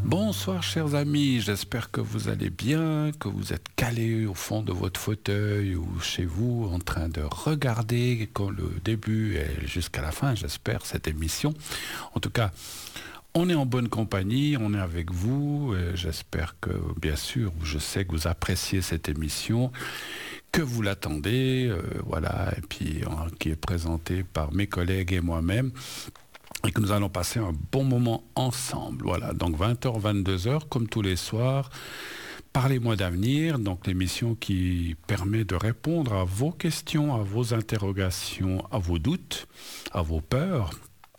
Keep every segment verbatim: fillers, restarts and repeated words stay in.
Bonsoir chers amis, j'espère que vous allez bien, que vous êtes calés au fond de votre fauteuil ou chez vous en train de regarder quand le début et jusqu'à la fin, j'espère, cette émission. En tout cas, on est en bonne compagnie, on est avec vous. Et j'espère que, bien sûr, je sais que vous appréciez cette émission, que vous l'attendez, euh, voilà, et puis hein, qui est présentée par mes collègues et moi-même. Et que nous allons passer un bon moment ensemble. Voilà, donc vingt heures, vingt-deux heures, comme tous les soirs. Parlez-moi d'avenir, donc l'émission qui permet de répondre à vos questions, à vos interrogations, à vos doutes, à vos peurs,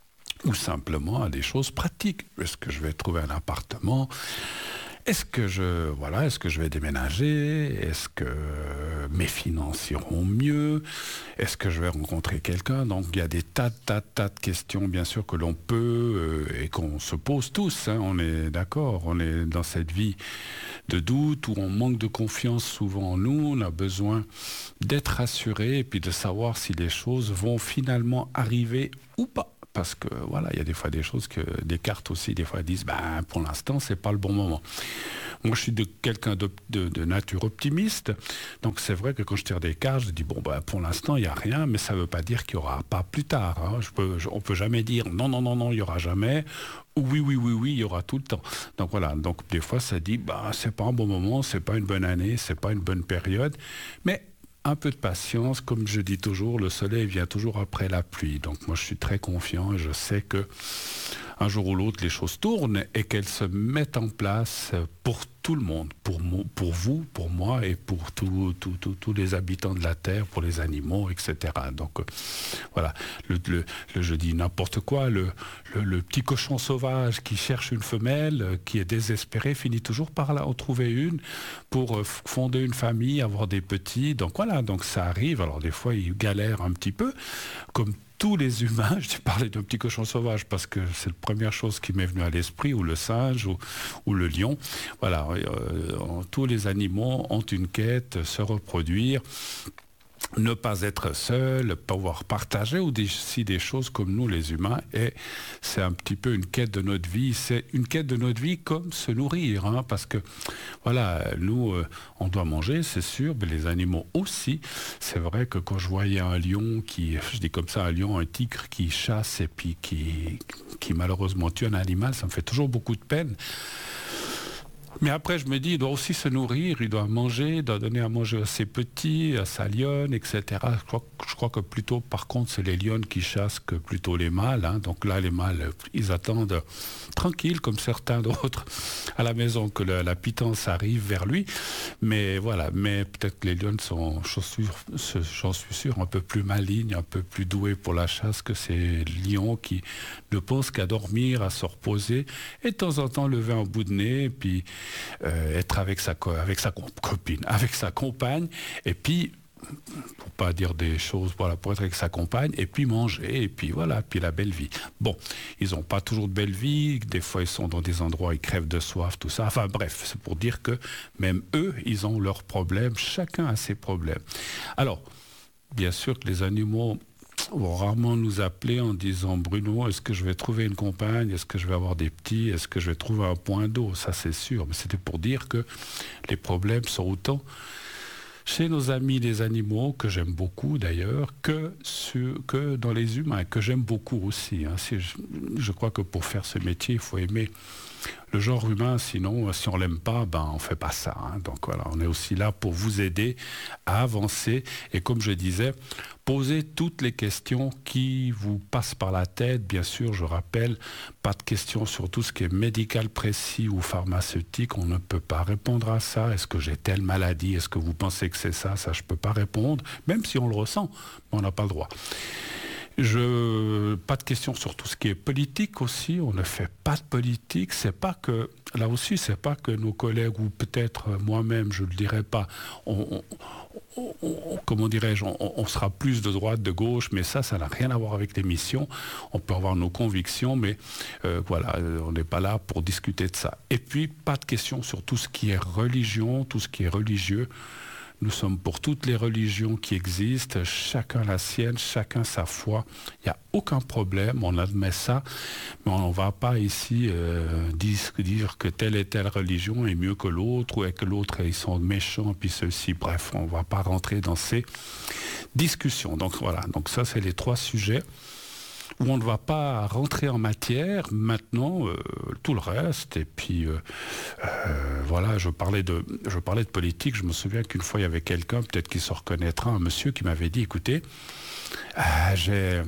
ou simplement à des choses pratiques. Est-ce que je vais trouver un appartement ? Est-ce que je, voilà, est-ce que je vais déménager ? Est-ce que mes finances iront mieux ? Est-ce que je vais rencontrer quelqu'un ? Donc il y a des tas, tas, tas de questions, bien sûr, que l'on peut euh, et qu'on se pose tous. Hein, on est d'accord, on est dans cette vie de doute où on manque de confiance souvent en nous. On a besoin d'être rassuré et puis de savoir si les choses vont finalement arriver ou pas. Parce que voilà, il y a des fois des choses que des cartes aussi, des fois disent, ben pour l'instant c'est pas le bon moment. Moi je suis de quelqu'un de, de, de nature optimiste, donc c'est vrai que quand je tire des cartes, je dis bon ben pour l'instant il y a rien, mais ça veut pas dire qu'il y aura pas plus tard. Hein. Je peux, je, on peut jamais dire non non non non il y aura jamais. Ou oui oui oui oui il y aura tout le temps. Donc voilà, donc des fois ça dit ben c'est pas un bon moment, c'est pas une bonne année, c'est pas une bonne période, mais un peu de patience, comme je dis toujours, le soleil vient toujours après la pluie. Donc moi je suis très confiant et je sais que un jour ou l'autre les choses tournent et qu'elles se mettent en place pour tout le monde, pour, mo- pour vous, pour moi et pour tous tout, tout, tous les habitants de la Terre, pour les animaux, et cetera. Donc euh, voilà, le, le, le, je dis n'importe quoi, le, le, le petit cochon sauvage qui cherche une femelle, euh, qui est désespéré, finit toujours par là en trouver une pour euh, fonder une famille, avoir des petits. Donc voilà, donc ça arrive. Alors des fois il galère un petit peu, comme tous les humains. Je t'ai parlé d'un petit cochon sauvage parce que c'est la première chose qui m'est venue à l'esprit, ou le singe, ou, ou le lion. Voilà, euh, tous les animaux ont une quête, se reproduire, ne pas être seul, pouvoir partager aussi des choses comme nous les humains, et c'est un petit peu une quête de notre vie. C'est une quête de notre vie comme se nourrir, hein, parce que voilà, nous euh, on doit manger, c'est sûr, mais les animaux aussi. C'est vrai que quand je voyais un lion qui, je dis comme ça, un lion, un tigre qui chasse et puis qui, qui malheureusement tue un animal, ça me fait toujours beaucoup de peine. Mais après, je me dis, il doit aussi se nourrir, il doit manger, il doit donner à manger à ses petits, à sa lionne, et cetera. Je crois, je crois que plutôt, par contre, c'est les lionnes qui chassent que plutôt les mâles. Hein. Donc là, les mâles, ils attendent tranquilles, comme certains d'autres, à la maison, que le, la pitance arrive vers lui. Mais voilà, mais peut-être que les lionnes sont, j'en suis, j'en suis sûr, un peu plus malignes, un peu plus douées pour la chasse que ces lions qui ne pensent qu'à dormir, à se reposer, et de temps en temps lever un bout de nez, et puis Euh, être avec sa, co- avec sa co- copine, avec sa compagne, et puis, pour pas dire des choses, voilà, pour être avec sa compagne, et puis manger, et puis voilà, puis la belle vie. Bon, ils n'ont pas toujours de belle vie, des fois ils sont dans des endroits, ils crèvent de soif, tout ça, enfin bref, c'est pour dire que même eux, ils ont leurs problèmes, chacun a ses problèmes. Alors, bien sûr que les animaux vont rarement nous appeler en disant Bruno, est-ce que je vais trouver une compagne, est-ce que je vais avoir des petits, est-ce que je vais trouver un point d'eau, ça c'est sûr, mais c'était pour dire que les problèmes sont autant chez nos amis les animaux, que j'aime beaucoup d'ailleurs, que, sur, que dans les humains, que j'aime beaucoup aussi. Hein. Si je, je crois que pour faire ce métier, il faut aimer le genre humain, sinon, si on ne l'aime pas, ben, on ne fait pas ça. Hein. Donc voilà, on est aussi là pour vous aider à avancer. Et comme je disais, posez toutes les questions qui vous passent par la tête. Bien sûr, je rappelle, pas de questions sur tout ce qui est médical précis ou pharmaceutique. On ne peut pas répondre à ça. Est-ce que j'ai telle maladie ? Est-ce que vous pensez que c'est ça ? Ça, je ne peux pas répondre. Même si on le ressent, mais on n'a pas le droit. Je, pas de questions sur tout ce qui est politique aussi. On ne fait pas de politique. C'est pas que, là aussi, c'est pas que nos collègues ou peut-être moi-même, je le dirais pas, on, on, on, comment dirais-je, on, on sera plus de droite, de gauche, mais ça, ça n'a rien à voir avec l'émission. On peut avoir nos convictions, mais euh, voilà, on n'est pas là pour discuter de ça. Et puis, pas de questions sur tout ce qui est religion, tout ce qui est religieux. Nous sommes pour toutes les religions qui existent, chacun la sienne, chacun sa foi. Il n'y a aucun problème, on admet ça, mais on ne va pas ici euh, dire, dire que telle et telle religion est mieux que l'autre, ou que l'autre, ils sont méchants, puis ceux-ci. Bref, on ne va pas rentrer dans ces discussions. Donc voilà, donc ça c'est les trois sujets où on ne va pas rentrer en matière. Maintenant, euh, tout le reste, et puis euh, euh, voilà, je parlais, de, je parlais de politique, je me souviens qu'une fois il y avait quelqu'un, peut-être qu'il se reconnaîtra, un monsieur qui m'avait dit, écoutez, euh, j'ai...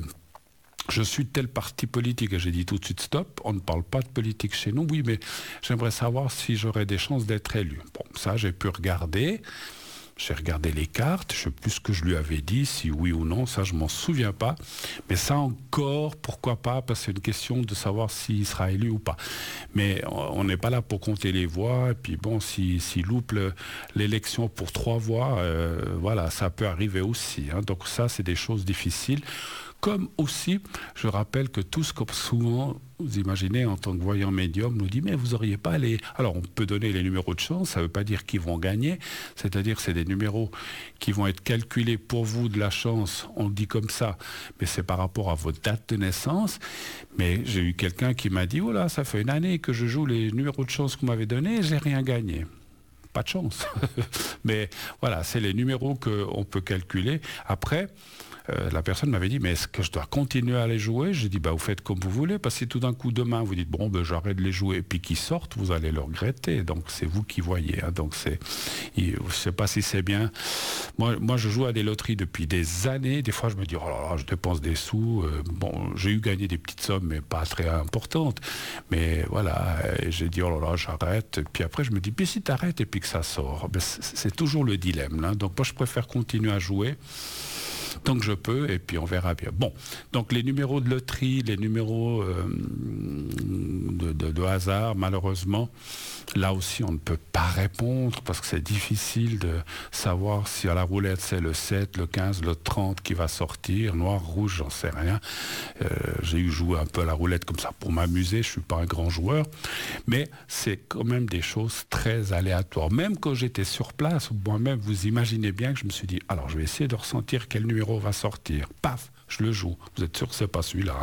je suis de tel parti politique, et j'ai dit tout de suite stop, on ne parle pas de politique chez nous, oui, mais j'aimerais savoir si j'aurais des chances d'être élu. Bon, ça j'ai pu regarder. J'ai regardé les cartes, je ne sais plus ce que je lui avais dit, si oui ou non, ça je m'en souviens pas. Mais ça encore, pourquoi pas, parce que c'est une question de savoir s'il sera élu ou pas. Mais on n'est pas là pour compter les voix, et puis bon, s'il si loupe le, l'élection pour trois voix, euh, voilà, ça peut arriver aussi. Hein. Donc ça, c'est des choses difficiles. Comme aussi, je rappelle que tous, comme souvent, vous imaginez, en tant que voyant médium, nous dit, mais vous n'auriez pas les... Alors, on peut donner les numéros de chance, ça ne veut pas dire qu'ils vont gagner, c'est-à-dire que c'est des numéros qui vont être calculés pour vous de la chance, on le dit comme ça, mais c'est par rapport à votre date de naissance. Mais j'ai eu quelqu'un qui m'a dit, oh là, ça fait une année que je joue les numéros de chance que vous m'avez donnés, j'ai rien gagné. Pas de chance. Mais voilà, c'est les numéros qu'on peut calculer. Après... Euh, la personne m'avait dit, mais est-ce que je dois continuer à les jouer? J'ai dit, bah, vous faites comme vous voulez, parce que tout d'un coup, demain, vous dites, bon, ben, j'arrête de les jouer, et puis qu'ils sortent, vous allez le regretter. Donc, c'est vous qui voyez. Hein. Donc, c'est, je ne sais pas si c'est bien. Moi, moi, je joue à des loteries depuis des années. Des fois, je me dis, oh là là, je dépense des sous. Euh, bon, j'ai eu gagné des petites sommes, mais pas très importantes. Mais voilà, j'ai dit, oh là là, j'arrête. Puis après, je me dis, puis si tu arrêtes et puis que ça sort, ben, c'est, c'est toujours le dilemme. Là. Donc, moi, je préfère continuer à jouer. tant que je peux, et puis on verra bien. Bon, donc les numéros de loterie, les numéros euh, de, de, de hasard, malheureusement, là aussi on ne peut pas répondre parce que c'est difficile de savoir si à la roulette c'est le sept, le quinze, le trente qui va sortir, noir, rouge, j'en sais rien. Euh, j'ai eu joué un peu à la roulette comme ça pour m'amuser, je ne suis pas un grand joueur, mais c'est quand même des choses très aléatoires. Même quand j'étais sur place, moi-même, vous imaginez bien que je me suis dit, alors je vais essayer de ressentir quel numéro va sortir. Paf, je le joue. Vous êtes sûr que c'est pas celui-là.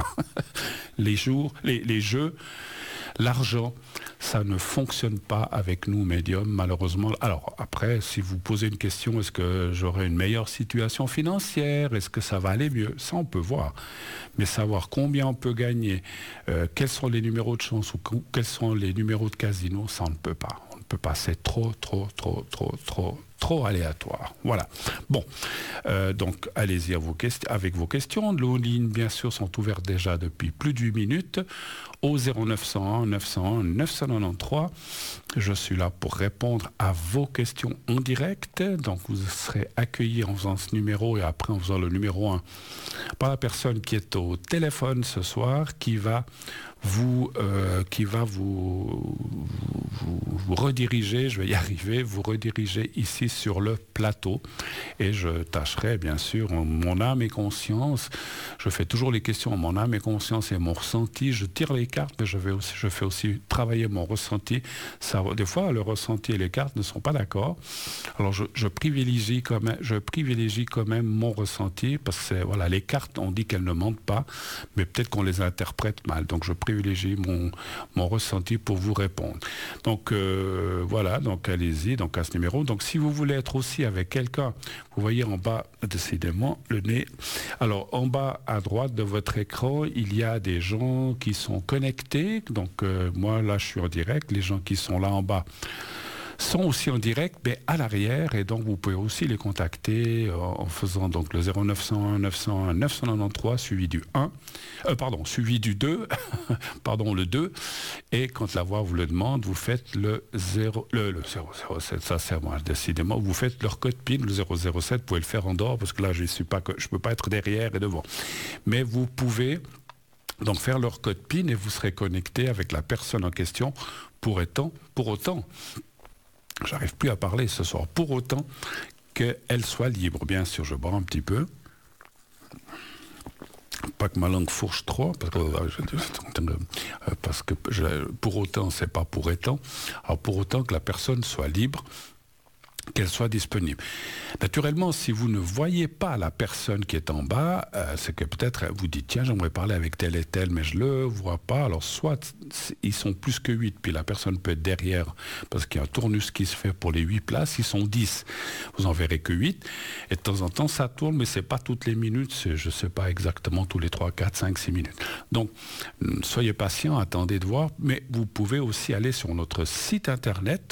les, jours, les, les jeux, l'argent, ça ne fonctionne pas avec nous, médiums, malheureusement. Alors, après, si vous posez une question, est-ce que j'aurai une meilleure situation financière? Est-ce que ça va aller mieux? Ça, on peut voir. Mais savoir combien on peut gagner, euh, quels sont les numéros de chance ou quels sont les numéros de casino, ça, on ne peut pas. On ne peut pas. C'est trop, trop, trop, trop, trop... trop aléatoire. Voilà. Bon, euh, donc allez-y à vos questions, avec vos questions. Les lignes, bien sûr, sont ouvertes déjà depuis plus de huit minutes au zéro neuf cent un neuf cent un neuf cent quatre-vingt-treize. Je suis là pour répondre à vos questions en direct. Donc vous serez accueillis en faisant ce numéro et après en faisant le numéro un par la personne qui est au téléphone ce soir, qui va vous, euh, qui va vous, vous, vous rediriger, je vais y arriver, vous rediriger ici sur le plateau. Et je tâcherai, bien sûr, en mon âme et conscience, je fais toujours les questions en mon âme et conscience et mon ressenti. Je tire les cartes, mais je, vais aussi, je fais aussi travailler mon ressenti. Ça, des fois, le ressenti et les cartes ne sont pas d'accord. Alors, je, je, privilégie quand même, je privilégie quand même mon ressenti, parce que c'est, voilà, les cartes, on dit qu'elles ne mentent pas, mais peut-être qu'on les interprète mal. Donc, je privilégie mon, mon ressenti pour vous répondre. Donc, euh, voilà, donc allez-y, donc à ce numéro. Donc, si vous voulez être aussi avec quelqu'un, vous voyez en bas, décidément, le nez. Alors, en bas à droite de votre écran, il y a des gens qui sont connectés. Donc, euh, moi, là, je suis en direct. Les gens qui sont là en bas sont aussi en direct, mais à l'arrière, et donc vous pouvez aussi les contacter en faisant donc le zéro neuf cent un neuf cent un neuf cent quatre-vingt-treize suivi du un, euh, pardon, suivi du deux, pardon, le deux, et quand la voix vous le demande, vous faites le zéro, le, le zéro zéro sept, ça c'est moi, décidément, vous faites leur code PIN, le zéro zéro sept, vous pouvez le faire en dehors, parce que là je ne suis pas, je peux pas être derrière et devant, mais vous pouvez donc faire leur code PIN et vous serez connecté avec la personne en question pour autant, pour autant j'arrive plus à parler ce soir, pour autant qu'elle soit libre. Bien sûr, je bois un petit peu. Pas que ma langue fourche trop, parce que, parce que je, pour autant, c'est pas pour autant. Alors, pour autant que la personne soit libre qu'elle soit disponible. Naturellement, si vous ne voyez pas la personne qui est en bas, euh, c'est que peut-être vous dites, tiens, j'aimerais parler avec tel et tel, mais je ne le vois pas. Alors, soit ils sont plus que huit, puis la personne peut être derrière, parce qu'il y a un tournus qui se fait pour les huit places, ils sont dix. Vous n'en verrez que huit. Et de temps en temps, ça tourne, mais ce n'est pas toutes les minutes, c'est, je ne sais pas exactement, tous les trois, quatre, cinq, six minutes. Donc, soyez patient, attendez de voir, mais vous pouvez aussi aller sur notre site internet,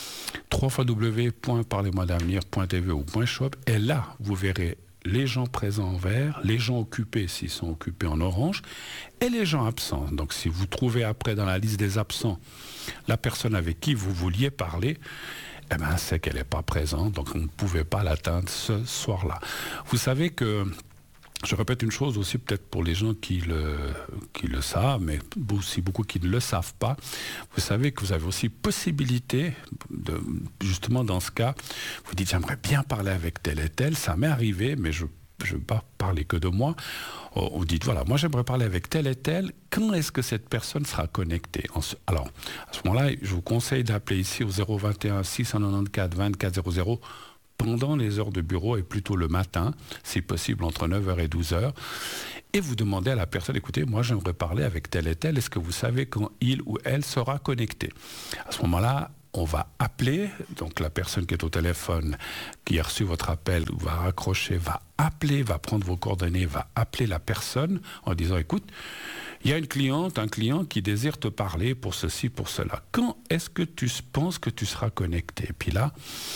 w w w point parlez moi d'avenir point t v ou .shop, et là, vous verrez les gens présents en vert, les gens occupés s'ils sont occupés en orange, et les gens absents. Donc si vous trouvez après dans la liste des absents la personne avec qui vous vouliez parler, eh ben, c'est qu'elle n'est pas présente, donc on ne pouvait pas l'atteindre ce soir-là. Vous savez que je répète une chose aussi, peut-être pour les gens qui le, qui le savent, mais aussi beaucoup qui ne le savent pas. Vous savez que vous avez aussi possibilité, de, justement dans ce cas, vous dites j'aimerais bien parler avec tel et tel, ça m'est arrivé, mais je ne veux pas parler que de moi. On dit voilà, moi j'aimerais parler avec tel et tel, quand est-ce que cette personne sera connectée? Alors, à ce moment-là, je vous conseille d'appeler ici au zéro vingt et un six cent quatre-vingt-quatorze vingt-quatre zéro zéro pendant les heures de bureau et plutôt le matin, si possible entre neuf heures et douze heures, et vous demandez à la personne, écoutez, moi j'aimerais parler avec tel et tel, est-ce que vous savez quand il ou elle sera connecté? À ce moment-là, on va appeler, donc la personne qui est au téléphone, qui a reçu votre appel, va raccrocher, va appeler, va prendre vos coordonnées, va appeler la personne en disant, écoute, il y a une cliente, un client qui désire te parler pour ceci, pour cela. Quand est-ce que tu penses que tu seras connecté? Et puis là,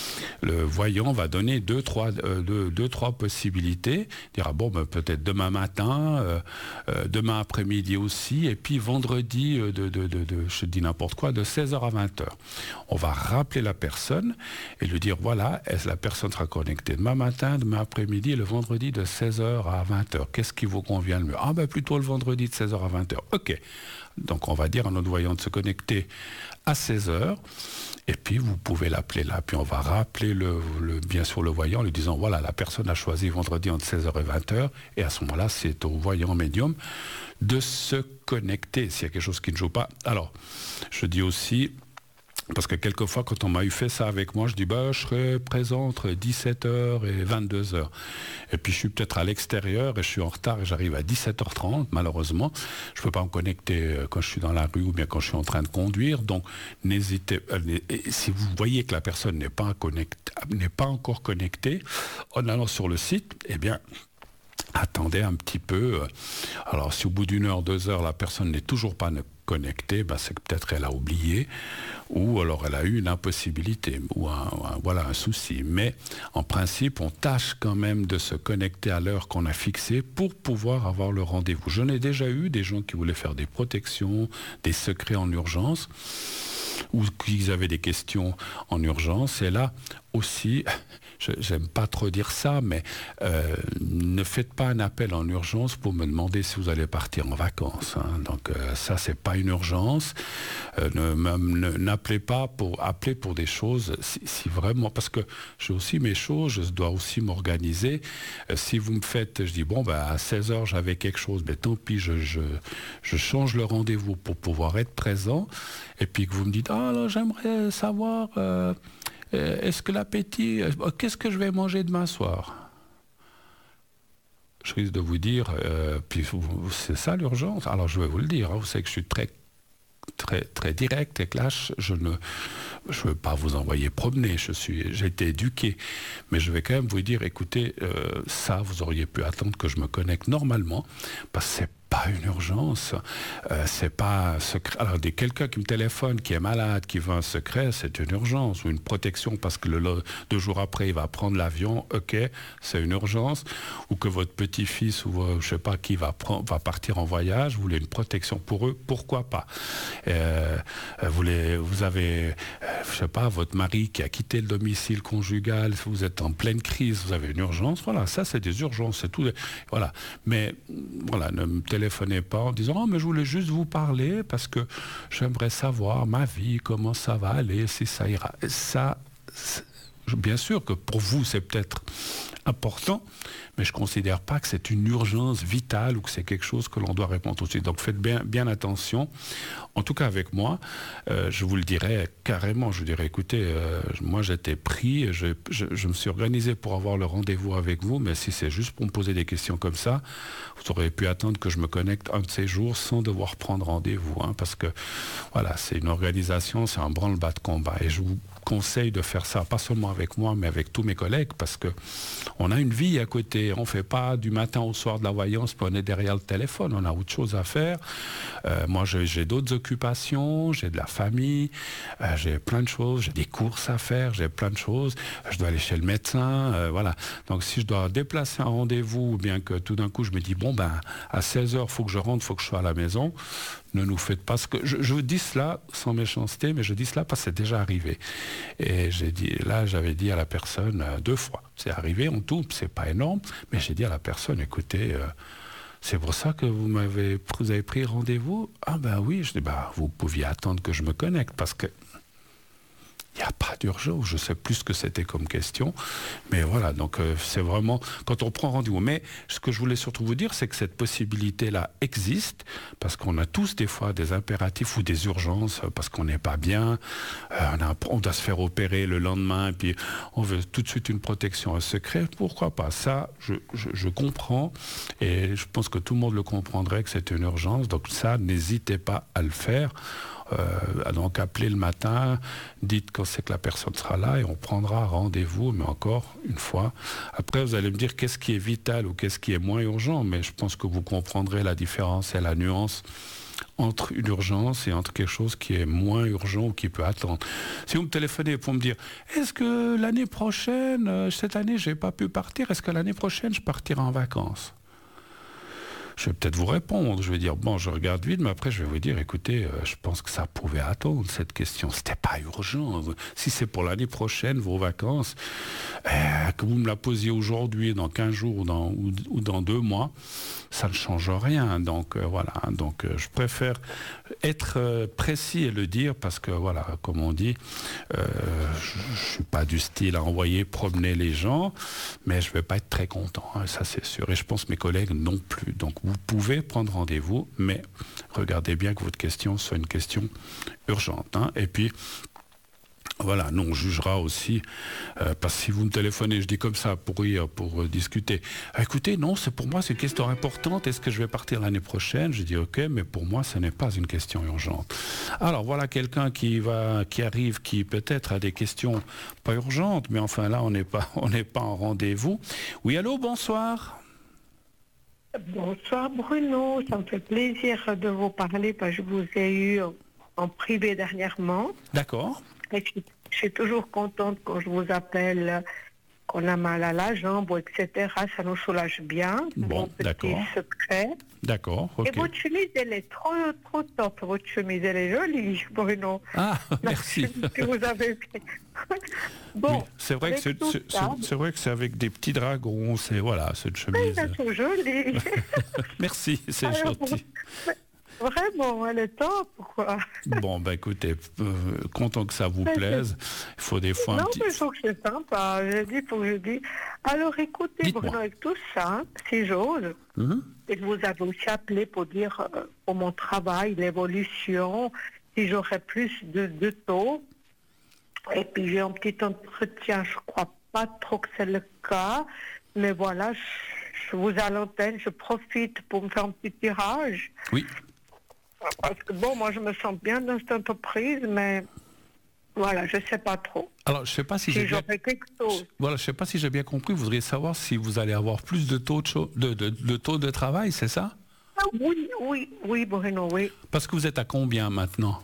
le voyant va donner deux, trois, euh, deux, deux, trois possibilités. Il dira, bon, ben, peut-être demain matin, euh, euh, demain après-midi aussi, et puis vendredi, euh, de, de, de, de, je dis n'importe quoi, de seize heures à vingt heures. On va rappeler la personne et lui dire, voilà, est-ce que la personne sera connectée demain matin, demain après-midi, et le vendredi de seize heures à vingt heures. Qu'est-ce qui vous convient le mieux? Ah ben plutôt le vendredi de seize heures à vingt heures. Ok. Donc on va dire à notre voyant de se connecter à seize heures. Et puis vous pouvez l'appeler là. Puis on va rappeler le, le, bien sûr le voyant en lui disant, voilà, la personne a choisi vendredi entre seize heures et vingt heures. Et à ce moment-là, c'est au voyant médium de se connecter s'il y a quelque chose qui ne joue pas. Alors, je dis aussi, parce que quelquefois, quand on m'a eu fait ça avec moi, je dis, bah, je serai présent entre dix-sept heures et vingt-deux heures. Et puis, je suis peut-être à l'extérieur et je suis en retard et j'arrive à dix-sept heures trente, malheureusement. Je ne peux pas me connecter quand je suis dans la rue ou bien quand je suis en train de conduire. Donc, n'hésitez pas. Si vous voyez que la personne n'est pas, connectée, n'est pas encore connectée, en allant sur le site, eh bien, attendez un petit peu. Alors, si au bout d'une heure, deux heures, la personne n'est toujours pas connectée, ben c'est que peut-être elle a oublié, ou alors elle a eu une impossibilité, ou un, un, voilà, un souci. Mais en principe, on tâche quand même de se connecter à l'heure qu'on a fixée pour pouvoir avoir le rendez-vous. Je n'ai déjà eu des gens qui voulaient faire des protections, des secrets en urgence, ou qui avaient des questions en urgence. Et là aussi, je j'aime pas trop dire ça, mais euh, ne faites pas un appel en urgence pour me demander si vous allez partir en vacances. Hein. Donc euh, ça, c'est pas une urgence. Euh, ne, ne, n'appelez pas pour appeler pour des choses si, si vraiment, parce que j'ai aussi mes choses, je dois aussi m'organiser. Euh, si vous me faites, je dis bon, ben, à seize heures j'avais quelque chose, mais tant pis, je, je, je change le rendez-vous pour pouvoir être présent. Et puis que vous me dites, ah, là, j'aimerais savoir, euh, est-ce que l'appétit, euh, qu'est-ce que je vais manger demain soir? Je risque de vous dire, euh, puis c'est ça l'urgence. Alors je vais vous le dire, hein, vous savez que je suis très, très, très direct et clash. Je ne je veux pas vous envoyer promener, je suis, j'ai été éduqué, mais je vais quand même vous dire, écoutez, euh, ça, vous auriez pu attendre que je me connecte normalement, parce que c'est pas une urgence, euh, c'est pas un secret. Alors, dès quelqu'un qui me téléphone, qui est malade, qui veut un secret, c'est une urgence, ou une protection parce que le, le, deux jours après, il va prendre l'avion, ok, c'est une urgence, ou que votre petit-fils, ou euh, je sais pas qui, va, prendre, va partir en voyage, vous voulez une protection pour eux, pourquoi pas. Euh, vous, les, vous avez, euh, je sais pas, votre mari qui a quitté le domicile conjugal, vous êtes en pleine crise, vous avez une urgence, voilà, ça c'est des urgences, c'est tout, voilà. Mais, voilà, ne me téléphonez pas en disant « Oh, mais je voulais juste vous parler parce que j'aimerais savoir ma vie, comment ça va aller, si ça ira. » Ça, bien sûr que pour vous, c'est peut-être important, mais je ne considère pas que c'est une urgence vitale ou que c'est quelque chose que l'on doit répondre tout de suite. Donc faites bien, bien attention. En tout cas avec moi, euh, je vous le dirais carrément, je dirais écoutez, euh, moi j'étais pris, je, je, je me suis organisé pour avoir le rendez-vous avec vous, mais si c'est juste pour me poser des questions comme ça, vous auriez pu attendre que je me connecte un de ces jours sans devoir prendre rendez-vous, hein, parce que voilà, c'est une organisation, c'est un branle-bas de combat, et je vous conseille de faire ça, pas seulement avec moi, mais avec tous mes collègues, parce que on a une vie à côté. On ne fait pas du matin au soir de la voyance, puis on est derrière le téléphone. On a autre chose à faire. Euh, moi, j'ai, j'ai d'autres occupations, j'ai de la famille, euh, j'ai plein de choses, j'ai des courses à faire, j'ai plein de choses. Je dois aller chez le médecin, euh, voilà. Donc, si je dois déplacer un rendez-vous, ou bien que tout d'un coup, je me dis, bon, ben, à seize heures, il faut que je rentre, il faut que je sois à la maison, ne nous faites pas ce que... Je, je vous dis cela sans méchanceté, mais je dis cela parce que c'est déjà arrivé. Et j'ai dit, là, j'avais dit à la personne euh, deux fois. C'est arrivé en tout, c'est pas énorme, mais j'ai dit à la personne, écoutez, euh, c'est pour ça que vous m'avez, vous avez pris rendez-vous? Ah ben oui, je dis, bah, vous pouviez attendre que je me connecte, parce que il n'y a pas d'urgence, je sais plus ce que c'était comme question, mais voilà, donc euh, c'est vraiment, quand on prend rendez-vous. Mais ce que je voulais surtout vous dire, c'est que cette possibilité-là existe, parce qu'on a tous des fois des impératifs ou des urgences, parce qu'on n'est pas bien, euh, on, a, on doit se faire opérer le lendemain, et puis on veut tout de suite une protection, un secret, pourquoi pas? Ça, je, je, je comprends, et je pense que tout le monde le comprendrait que c'est une urgence, donc ça, n'hésitez pas à le faire. Euh, donc appelez le matin, dites quand c'est que la personne sera là et on prendra rendez-vous, mais encore une fois. Après, vous allez me dire qu'est-ce qui est vital ou qu'est-ce qui est moins urgent, mais je pense que vous comprendrez la différence et la nuance entre une urgence et entre quelque chose qui est moins urgent ou qui peut attendre. Si vous me téléphonez pour me dire est-ce que l'année prochaine, cette année, j'ai pas pu partir, est-ce que l'année prochaine, je partirai en vacances? Je vais peut-être vous répondre, je vais dire, bon, je regarde vite, mais après je vais vous dire, écoutez, euh, je pense que ça pouvait attendre cette question, c'était pas urgent. Si c'est pour l'année prochaine, vos vacances, euh, que vous me la posiez aujourd'hui, dans quinze jours ou dans, ou, ou dans deux mois, ça ne change rien. Donc euh, voilà, donc euh, je préfère être euh, précis et le dire, parce que voilà, comme on dit, euh, je ne suis pas du style à envoyer promener les gens, mais je ne vais pas être très content, hein, ça c'est sûr. Et je pense mes collègues non plus. Donc vous pouvez prendre rendez-vous, mais regardez bien que votre question soit une question urgente. Hein. Et puis, voilà, nous on jugera aussi, euh, parce que si vous me téléphonez, je dis comme ça pour rire, pour euh, discuter. Ah, écoutez, non, c'est pour moi c'est une question importante. Est-ce que je vais partir l'année prochaine? Je dis ok, mais pour moi ce n'est pas une question urgente. Alors voilà quelqu'un qui va, qui arrive, qui peut-être a des questions pas urgentes, mais enfin là on n'est pas, on n'est pas en rendez-vous. Oui, allô, bonsoir. Bonsoir Bruno, ça me fait plaisir de vous parler parce que je vous ai eu en privé dernièrement. D'accord. Et je, je suis toujours contente quand je vous appelle, qu'on a mal à la jambe, et cetera. Ça nous soulage bien. Bon, d'accord. Secret. D'accord, ok. Et votre chemise, elle est trop, trop top. Votre chemise, elle est jolie, Bruno. Ah, merci. Que vous avez fait. Bon, oui, c'est vrai que c'est, c'est, ça, c'est, c'est vrai que c'est avec des petits dragons, c'est voilà, cette chemise. Oui, c'est joli. Merci, c'est Alors, gentil. Vraiment, elle est top, quoi. Bon, ben écoutez, euh, content que ça vous plaise. Il faut des fois non, un petit... mais je trouve que c'est sympa. J'ai dit pour que je dis. Alors écoutez, Dites-moi. Bruno, avec tout ça, si j'ose, mm-hmm. et que vous avez aussi appelé pour dire euh, pour mon travail, l'évolution, si j'aurais plus de, de taux. Et puis j'ai un petit entretien, je crois pas trop que c'est le cas, mais voilà, je, je vous à l'antenne, je profite pour me faire un petit tirage. Oui. Parce que bon, moi je me sens bien dans cette entreprise, mais voilà, je sais pas trop. Alors je sais pas si, si j'ai bien... quelque chose. Voilà, je sais pas si j'ai bien compris. Vous voudriez savoir si vous allez avoir plus de taux de, cho... de, de, de taux de travail, c'est ça? Ah, oui, oui, oui, Bruno, oui. Parce que vous êtes à combien maintenant?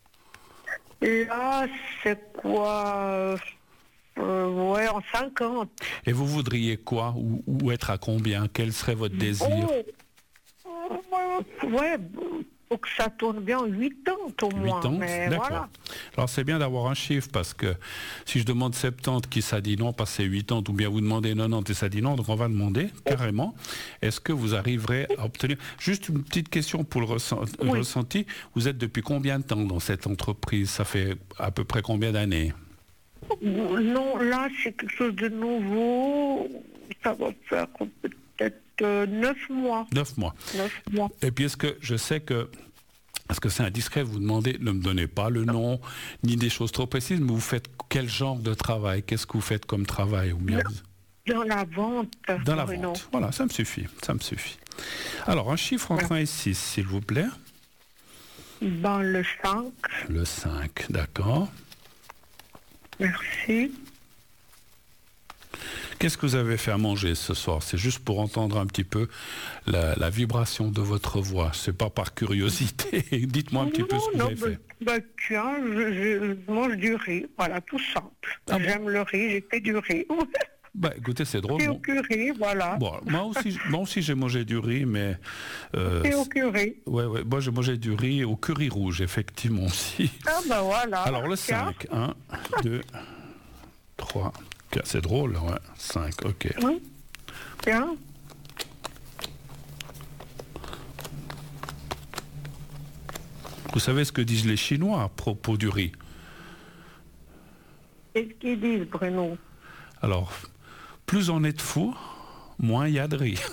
Là, c'est quoi euh, ouais, en cinquante. Et vous voudriez quoi? Ou, ou être à combien? Quel serait votre désir? Oh, ouais, faut que ça tourne bien huit ans au moins. huit ans, mais d'accord. Voilà. Alors c'est bien d'avoir un chiffre, parce que si je demande soixante-dix qui ça dit non, parce que c'est quatre-vingts, ou bien vous demandez quatre-vingt-dix et ça dit non, donc on va demander carrément, est-ce que vous arriverez à obtenir... Juste une petite question pour le, ressent... oui. le ressenti, vous êtes depuis combien de temps dans cette entreprise? Ça fait à peu près combien d'années? Non, là, c'est quelque chose de nouveau. Ça va faire peut-être euh, neuf mois. Neuf mois. Neuf mois. Et puis, est-ce que je sais que, parce que c'est indiscret, vous demandez, ne me donnez pas le nom, ni des choses trop précises, mais vous faites quel genre de travail? Qu'est-ce que vous faites comme travail ou bien... Dans la vente. Dans la Bruno. vente. Voilà, ça me suffit. Ça me suffit. Alors, un chiffre entre un et six, s'il vous plaît. Ben, le cinq. Le cinq, d'accord. Merci. Qu'est-ce que vous avez fait à manger ce soir? C'est juste pour entendre un petit peu la, la vibration de votre voix. C'est pas par curiosité. Dites-moi un petit non, peu ce que non, vous avez bah, fait. bah, tiens, je, je mange du riz. Voilà, tout simple. Ah bon? J'aime le riz, j'ai fait du riz. Bah, écoutez, c'est drôle. C'est Bon. au curry, voilà. Bon, moi aussi, moi aussi j'ai mangé du riz, mais... Euh, C'est au curry. ouais, ouais, moi j'ai mangé du riz au curry rouge, effectivement aussi. Ah ben voilà. Alors le Tiens. cinq, un, deux, trois, quatre, c'est drôle, ouais, cinq, ok. Oui. Tiens. Vous savez ce que disent les Chinois à propos du riz? Qu'est-ce qu'ils disent, Bruno? Alors, plus on est de fous, moins il y a de riz.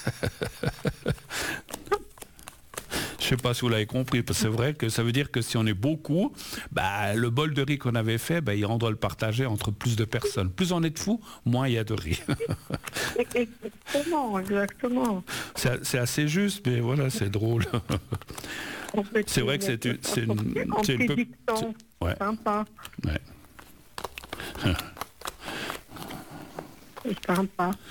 Je ne sais pas si vous l'avez compris, parce que c'est vrai que ça veut dire que si on est beaucoup, bah, le bol de riz qu'on avait fait, bah, on doit le partager entre plus de personnes. Plus on est de fous, moins il y a de riz. Exactement, exactement. C'est, c'est assez juste, mais voilà, c'est drôle. C'est vrai que c'est une... C'est une, En c'est une peu- dicton. c'est- ouais, Sympa. ouais. C'est sympa.